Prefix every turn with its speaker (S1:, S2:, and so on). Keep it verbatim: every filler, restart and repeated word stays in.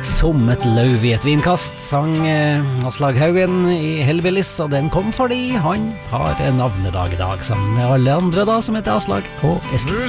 S1: Som et løv i et vinkast, sang eh, Aslag Haugen i Hellbillies, og den kom fordi han har navnedag i dag, sammen med alle andre da, som heter Aslag og Eskil.